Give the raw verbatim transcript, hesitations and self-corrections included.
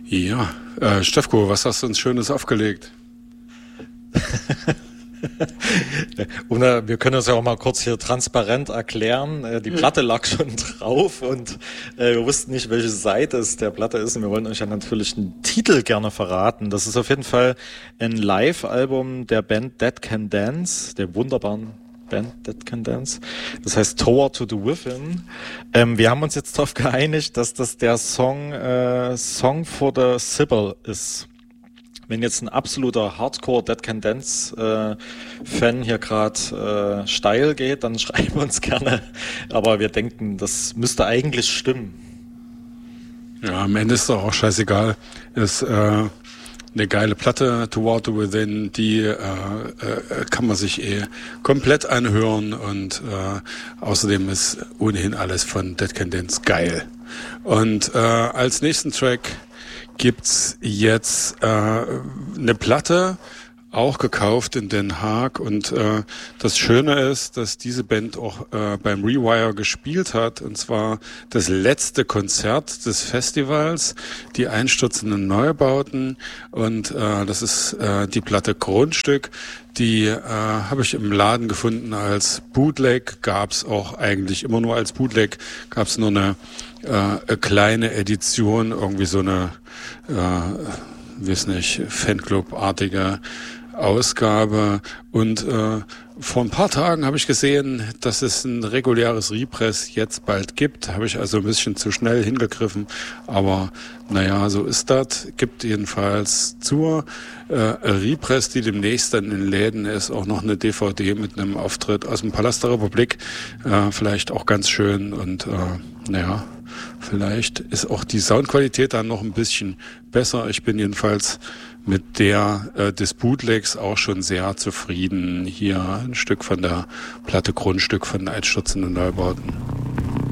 Ja, äh, Stefko, was hast du uns Schönes aufgelegt? Und, äh, wir können uns ja auch mal kurz hier transparent erklären. Äh, die Platte lag schon drauf und äh, wir wussten nicht, welche Seite es der Platte ist. Und wir wollen euch ja natürlich den Titel gerne verraten. Das ist auf jeden Fall ein Live-Album der Band Dead Can Dance, der wunderbaren Band Dead Can Dance. Das heißt Tour to the Within. Ähm, wir haben uns jetzt darauf geeinigt, dass das der Song äh, Song for the Sibyl ist. Wenn jetzt ein absoluter Hardcore Dead Can Dance äh, Fan hier gerade äh, steil geht, dann schreiben wir uns gerne. Aber wir denken, das müsste eigentlich stimmen. Ja, am Ende ist doch auch scheißegal. Ist äh, eine geile Platte, Toward the Within, die äh, äh, kann man sich eh komplett anhören und äh, außerdem ist ohnehin alles von Dead Can Dance geil. Und äh, als nächsten Track gibt's jetzt äh, eine Platte, auch gekauft in Den Haag, und äh, das Schöne ist, dass diese Band auch äh, beim Rewire gespielt hat, und zwar das letzte Konzert des Festivals, die einstürzenden Neubauten, und äh, das ist äh, die Platte Grundstück. Die äh, habe ich im Laden gefunden als Bootleg, gab's auch eigentlich immer nur als Bootleg, gab's nur eine äh, kleine Edition, irgendwie so eine, äh, weiß nicht, Fanclub-artige Ausgabe, und äh, vor ein paar Tagen habe ich gesehen, dass es ein reguläres Repress jetzt bald gibt. Habe ich also ein bisschen zu schnell hingegriffen, aber naja, so ist das. Gibt jedenfalls zur äh, Repress, die demnächst dann in Läden ist, auch noch eine D V D mit einem Auftritt aus dem Palast der Republik. Äh, vielleicht auch ganz schön, und äh, naja, vielleicht ist auch die Soundqualität dann noch ein bisschen besser. Ich bin jedenfalls mit der äh, des Bootlegs auch schon sehr zufrieden. Hier ein Stück von der Platte Grundstück von Einstürzenden Neubauten.